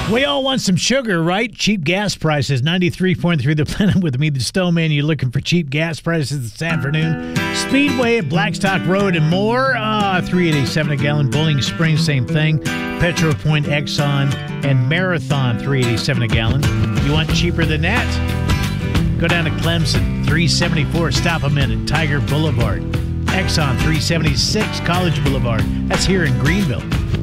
We all want some sugar, right? Cheap gas prices. 93.3 The Planet with me, the Snowman. You're looking for cheap gas prices this afternoon. Speedway at Blackstock Road and more. $3.87 a gallon. Bowling Springs, same thing. Petro Point, Exxon, and Marathon, $3.87 a gallon. You want cheaper than that? Go down to Clemson, $3.74. Stop a minute. Tiger Boulevard. Exxon, $3.76. College Boulevard. That's here in Greenville.